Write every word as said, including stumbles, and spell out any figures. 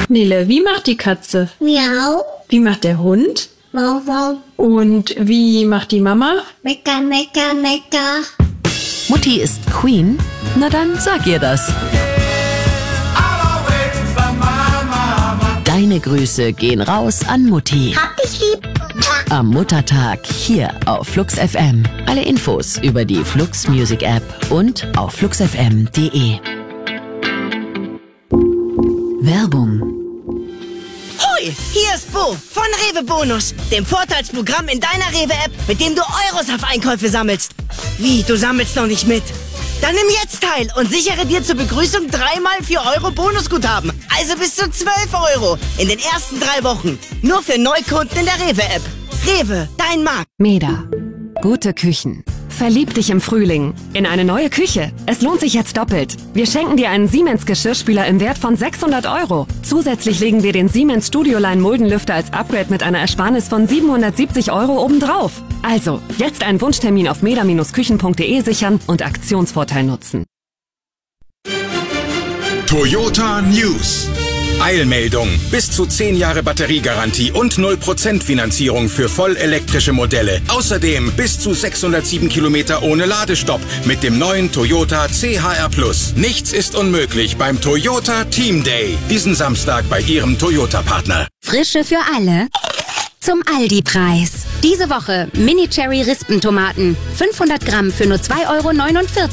Nele, wie macht die Katze? Miau. Wie macht der Hund? Wow, wow. Und wie macht die Mama? Mecker, mecker, mecker. Mutti ist Queen? Na dann sag ihr das. Deine Grüße gehen raus an Mutti. Hab dich lieb. Am Muttertag hier auf Flux F M. Alle Infos über die Flux Music App und auf flux f m punkt d e. Werbung. Hoi, hier ist Bo von Rewe Bonus, dem Vorteilsprogramm in deiner Rewe-App, mit dem du Euros auf Einkäufe sammelst. Wie, du sammelst noch nicht mit? Dann nimm jetzt teil und sichere dir zur Begrüßung dreimal vier Euro Bonusguthaben. Also bis zu zwölf Euro in den ersten drei Wochen. Nur für Neukunden in der Rewe-App. Rewe, dein Markt. Meda. Gute Küchen. Verlieb dich im Frühling in eine neue Küche. Es lohnt sich jetzt doppelt. Wir schenken dir einen Siemens Geschirrspüler im Wert von sechshundert Euro. Zusätzlich legen wir den Siemens Studioline Muldenlüfter als Upgrade mit einer Ersparnis von siebenhundertsiebzig Euro obendrauf. Also, jetzt einen Wunschtermin auf meda Bindestrich küchen punkt d e sichern und Aktionsvorteil nutzen. Toyota News. Eilmeldung. Bis zu zehn Jahre Batteriegarantie und null Prozent Finanzierung für vollelektrische Modelle. Außerdem bis zu sechshundertsieben Kilometer ohne Ladestopp mit dem neuen Toyota C H R Plus. Nichts ist unmöglich beim Toyota Team Day. Diesen Samstag bei Ihrem Toyota-Partner. Frische für alle zum Aldi-Preis. Diese Woche Mini-Cherry-Rispentomaten. fünfhundert Gramm für nur zwei Euro neunundvierzig.